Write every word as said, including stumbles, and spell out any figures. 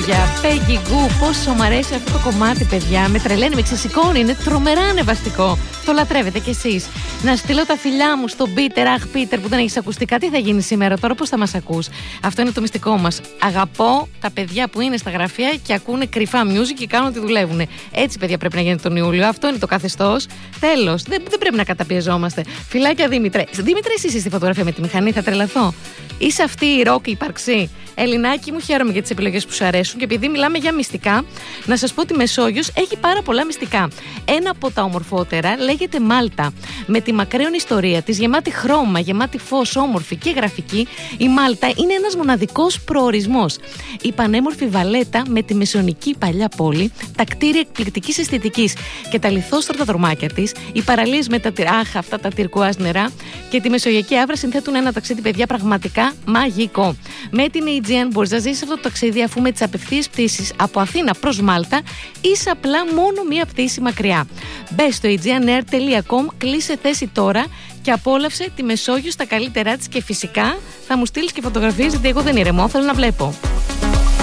λόγια. Peggy Gou, πόσο μου αρέσει αυτό το κομμάτι, παιδιά. Με τρελαίνει, με ξεσηκώνει, είναι τρομερά ανεβαστικό. Το λατρεύετε κι εσείς. Να στείλω τα φιλιά μου στον Πίτερ. Αχ, Πίτερ, που δεν έχεις ακουστικά, τι θα γίνει σήμερα, τώρα πώς θα μας ακούς? Αυτό είναι το μυστικό μας. Αγαπώ τα παιδιά που είναι στα γραφεία και ακούνε κρυφά music και κάνουν ότι δουλεύουν. Έτσι, παιδιά, πρέπει να γίνεται τον Ιούλιο. Αυτό είναι το καθεστώς. Τέλος. Δεν, δεν πρέπει να καταπιεζόμαστε. Φιλάκια, Δήμητρε. Δήμητρε, εσύ είσαι στη φωτογραφία με τη μηχανή, θα τρελαθώ. Είσαι αυτή η ροκ ύπαρξη. Ελληνάκι μου, χαίρομαι για τις επιλογές που σου αρέσουν και επειδή μιλάμε για μυστικά, να σας πω ότι η Μεσόγειος έχει πάρα πολλά μυστικά. Ένα από τα ομορφότερα λέγεται Μάλτα. Με τη μακραίων ιστορία της, γεμάτη χρώμα, γεμάτη φως, όμορφη και γραφική, η Μάλτα είναι ένας μοναδικός προορισμός. Η πανέμορφη Βαλέτα με τη μεσαιωνική παλιά πόλη, τα κτίρια εκπληκτικής αισθητικής και τα λιθόστρωτα δρομάκια της, οι παραλίες με τα, αχ, αυτά τα τυρκουάζ νερά και τη μεσογειακή άβρα συνθέτουν ένα ταξίδι, παιδιά, πραγματικά μαγικό. Με την Aegean μπορείς να ζήσεις αυτό το ταξίδι αφού με τις απευθείας πτήσεις από Αθήνα προς Μάλτα είσαι απλά μόνο μία πτήση μακριά. Μπες στο aegean air τελεία com, κλείσε θέση τώρα και απόλαυσε τη Μεσόγειο στα καλύτερά της και φυσικά θα μου στείλεις και φωτογραφίες γιατί εγώ δεν ηρεμώ, θέλω να βλέπω.